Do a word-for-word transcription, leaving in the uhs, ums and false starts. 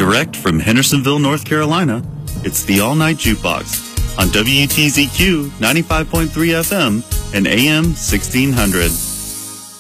Direct from Hendersonville, North Carolina, it's the All Night Jukebox on W T Z Q ninety-five point three F M and A M sixteen hundred.